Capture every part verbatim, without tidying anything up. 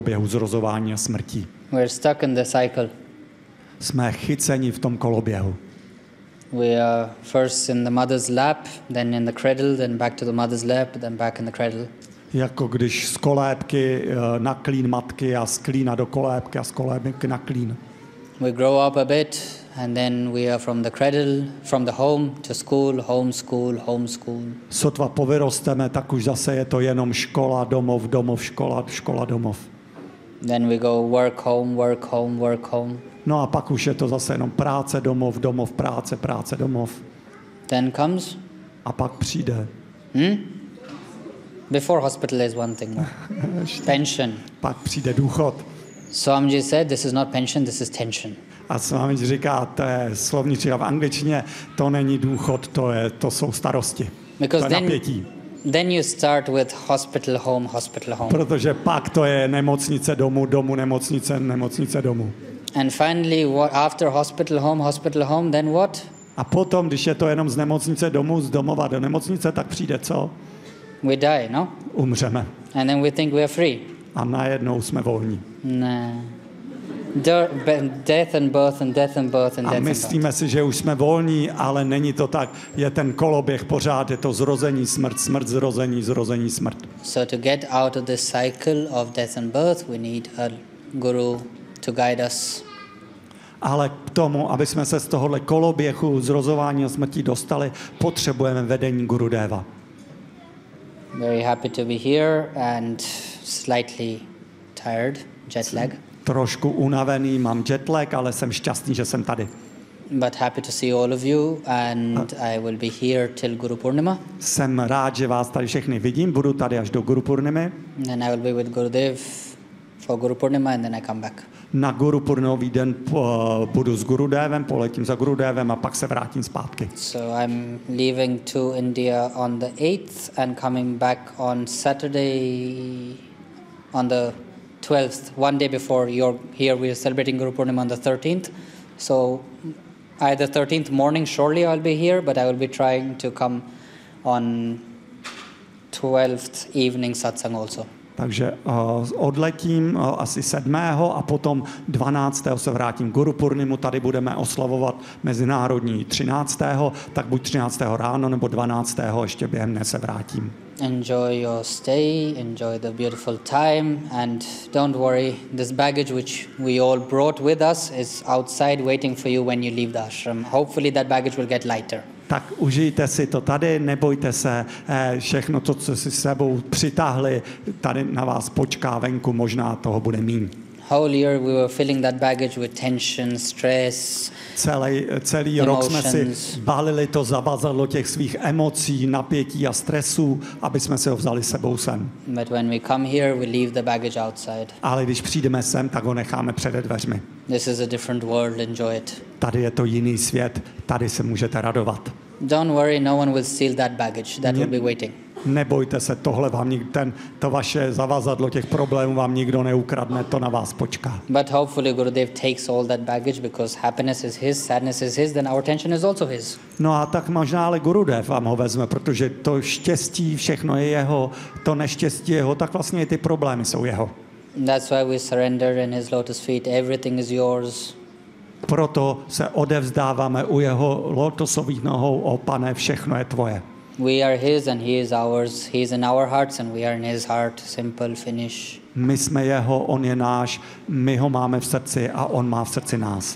běhu zrozování a smrtí. We're stuck in the cycle. Jsme chyceni v tom koloběhu. We are first in the mother's lap, then in the cradle, then back to the mother's lap, then back in the cradle. Jako když z kolébky na klín matky a z klína do kolébky a z kolébky na klín. We grow up a bit and then we are from the cradle, from the home to school, home, school, home, school. Sotva povyrosteme, tak už zase je to jenom škola, domov, domov, škola, škola, domov. Then we go work, home, work, home, work, home. No a pak už je to zase jenom práce, domov, domov, práce, práce, domov. Then comes? A pak přijde. Hmm? Before hospital is one thing more. Pension. Pak přijde důchod. Swamiji said, this is not pension, this is tension. A Swamiji říká, to je slovníčka v angličtině, to není důchod, to, je, to jsou starosti. Because to je then, napětí. then you start with hospital, home, hospital, home. Protože pak to je nemocnice domů, domů, nemocnice, nemocnice domů. And finally, what, after hospital, home, hospital, home, then what? A potom, když je to jenom z nemocnice domů, z domova do nemocnice, tak přijde co? We die, no? Umřeme. And then we think we are free. A najednou jsme volní. Ne. Death and birth and death and birth and death A and myslíme birth. si, že už jsme volní, ale není to tak. Je ten koloběh pořád, je to zrození, smrt, smrt, zrození, zrození, smrt. So to get out of this cycle of death and birth, we need a guru to guide us. Ale k tomu, aby jsme se z tohohle koloběhu zrozování a smrti dostali, potřebujeme vedení Gurudeva. Very happy to be here and slightly tired, jet lag. Trošku unavený, mám jetlag, ale jsem šťastný, že jsem tady. But happy to see all of you and I will be here till Guru Purnima. Jsem rád, že vás tady všechny vidím, budu tady až do Guru Purnimy. And I will be with Gurudev for Guru Purnima and then I come back. Na Guru Purnimový den po, budu s Gurudevem, poletím za Gurudevem a pak se vrátím zpátky. So I'm leaving to India on the eighth and coming back on Saturday on the twelfth, one day before you're here. We are celebrating Guru Purnima on the thirteenth. So either thirteenth morning, surely I'll be here, but I will be trying to come on twelfth evening satsang also. Takže uh, odletím uh, asi sedmého a potom dvanáctého se vrátím k Guru Purnimu. Tady budeme oslavovat mezinárodní třináctého tak buď třináctého ráno nebo dvanáctého ještě během dne se vrátím. Enjoy your stay, enjoy the beautiful time, and don't worry, this baggage which we all brought with us is outside waiting for you when you leave the ashram. Hopefully that baggage will get lighter. Tak užijte si to tady, nebojte se, všechno to, co si s sebou přitáhli, tady na vás počká venku, možná toho bude míň. Whole year we were filling that baggage with tension, stress, Celý, celý rok jsme si balili to zavazadlo těch svých emocí, napětí a stresu, aby jsme si ho vzali sebou sem. But when we come here, we leave the baggage outside. Ale když přijdeme sem, tak ho necháme před dveřmi. This is a different world, enjoy it. Tady je to jiný svět, tady se můžete radovat. Don't worry, no one will steal that baggage. That will be waiting. Nebojte se, tohle vám nikdo, ten, to vaše zavazadlo těch problémů vám nikdo neukradne, to na vás počká. But hopefully Gurudev takes all that baggage because happiness is his, sadness is his, then our tension is also his. No a tak možná ale Gurudev vám ho vezme, protože to štěstí, všechno je jeho, to neštěstí jeho, tak vlastně i ty problémy jsou jeho. That's why we surrender in his lotus feet. Everything is yours. Proto se odevzdáváme u jeho lotosových nohou, o Pane, všechno je tvoje. We are his and he is ours. He is in our hearts and we are in his heart. Simple finish. My jsme jeho, on je náš, my ho máme v srdci a on má v srdci nás.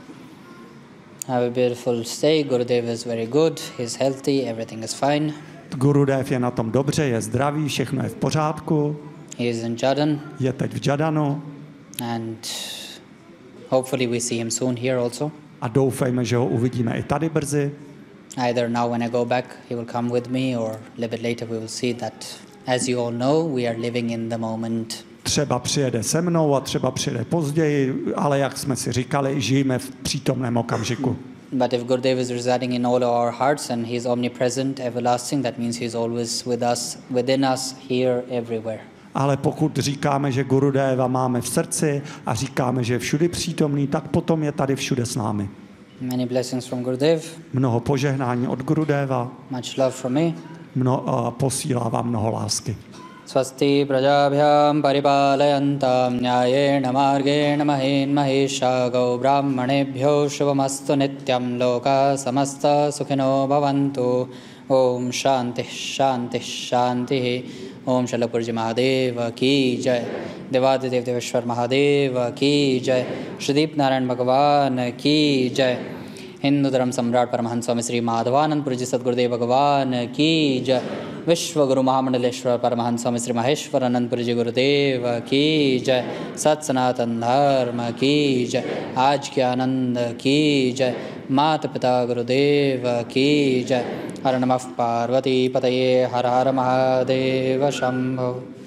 Have a beautiful stay. Gurudev is very good. He's healthy. Everything is fine. Gurudev je na tom dobře, je zdravý, všechno je v pořádku. He is in Jadan. Je teď v Jadanu. And hopefully we see him soon here also. A doufejme, že ho uvidíme i tady brzy. Either now when I go back, he will come with me, or a little bit later we will see that, as you all know, we are living in the moment. Třeba přijede se mnou a třeba přijede později, ale jak jsme si říkali, žijeme v přítomném okamžiku. But if Gurudev is residing in all our hearts and he is omnipresent, everlasting, that means he is always with us, within us, here, everywhere. Ale pokud říkáme, že Gurudeva máme v srdci a říkáme, že je všudy přítomný, tak potom je tady všude s námi. Many blessings from Gurudev. Mnoho požehnání od Gurudeva. Much love from me. Mno, uh, posílá vám mnoho lásky. स्वस्ति प्रजाभ्यां परिपालयन्तां न्यायेन मार्गेण महीन् महिषा गौब्राह्मणेभ्यो शुभमस्तु नित्यं लोकाः समस्ताः सुखिनो भवन्तु। ओम शांति शांति शांति। ओम शैलपुरजी महादेव की जय। देवादिदेव देवेश्वर महादेव की जय। श्रीदीप नारायण भगवान की जय। हिंदू धर्म सम्राट परमहंस स्वामी श्री माधवानंदपुरी जी सद्गुरुदेव भगवान की जय। विश्व गुरु महामंडलेश्वर परमहंस स्वामी श्री महेश्वर आनंदपुरी जी गुरुदेव की जय। सत सनातन धर्म की जय। आज के आनंद की जय। माता पिता गुरुदेव की जय। हर नमः पार्वती पतये हर हर महादेव शंभो।